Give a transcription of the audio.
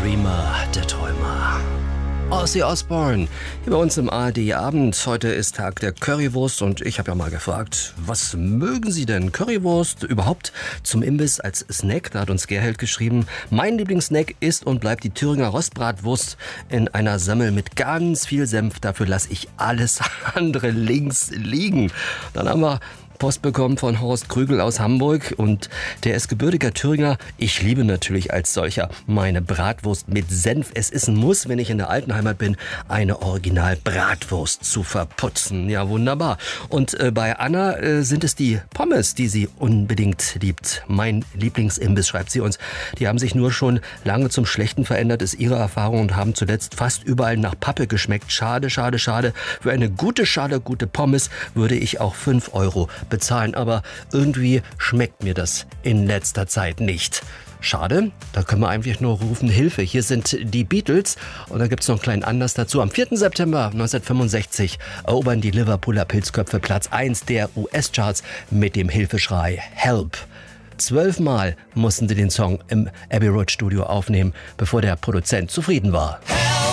Dreamer, der Träumer. Ozzy Osbourne, hier bei uns im ARD-Abend. Heute ist Tag der Currywurst und ich habe ja mal gefragt, was mögen Sie denn? Currywurst überhaupt zum Imbiss als Snack? Da hat uns Gerhard geschrieben, mein Lieblingssnack ist und bleibt die Thüringer Rostbratwurst in einer Semmel mit ganz viel Senf. Dafür lasse ich alles andere links liegen. Dann haben wir Post bekommen von Horst Krügel aus Hamburg und der ist gebürtiger Thüringer. Ich liebe natürlich als solcher meine Bratwurst mit Senf. Es ist ein Muss, wenn ich in der alten Heimat bin, eine Original-Bratwurst zu verputzen. Ja, wunderbar. Und bei Anna sind es die Pommes, die sie unbedingt liebt. Mein Lieblingsimbiss, schreibt sie uns. Die haben sich nur schon lange zum Schlechten verändert, ist ihre Erfahrung, und haben zuletzt fast überall nach Pappe geschmeckt. Schade, schade, schade. Für eine gute Schale, gute Pommes würde ich auch 5 Euro bezahlen, aber irgendwie schmeckt mir das in letzter Zeit nicht. Schade, da können wir eigentlich nur rufen, Hilfe. Hier sind die Beatles und da gibt es noch einen kleinen Anlass dazu. Am 4. September 1965 erobern die Liverpooler Pilzköpfe Platz 1 der US-Charts mit dem Hilfeschrei Help. 12 Mal mussten sie den Song im Abbey Road Studio aufnehmen, bevor der Produzent zufrieden war.